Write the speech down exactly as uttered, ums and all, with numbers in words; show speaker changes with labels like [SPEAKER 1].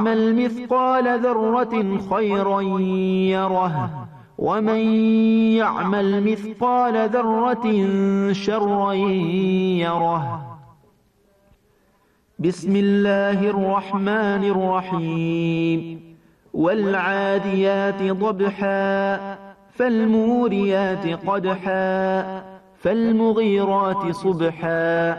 [SPEAKER 1] يعمل مثقال ذرة خيرا يره ومن يعمل مثقال ذرة شرا يره. بسم الله الرحمن الرحيم. والعاديات ضبحا فالموريات قدحا فالمغيرات صبحا